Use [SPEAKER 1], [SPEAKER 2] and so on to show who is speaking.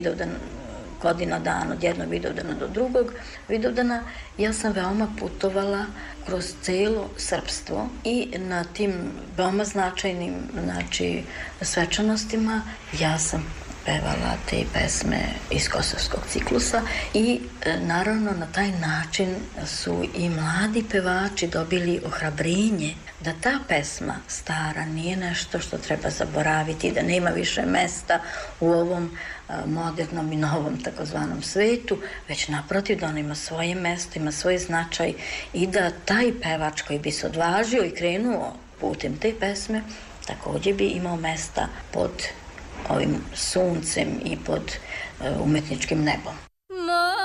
[SPEAKER 1] Vidovdan godina dan od jednog Vidovdana do drugog Vidovdana, ja sam veoma putovala kroz celo srpstvo i na tim veoma značajnim svečanostima ja sam pevala te pesme iz Kosovskog ciklusa i naravno na taj način su i mladi pevači dobili ohrabrenje da ta pesma stara nije nešto što treba zaboraviti, da nema više mesta u ovom modernom i novom takozvanom svetu, već naprotiv da on ima svoje mesto, ima svoj značaj i da taj pevač koji bi se odvažio i krenuo putem te pesme također bi imao mesta pod ovim suncem i pod umetničkim nebom.